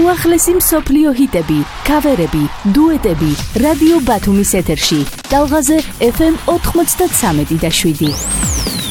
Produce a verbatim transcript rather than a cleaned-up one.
უახლესი მსოფლიო ჰიტები, კავერები, დუეტები, რადიო ბათუმის ეთერში. ტალღაზე ეფ ემ ოთხმოცდათსამეტი და შვიდი.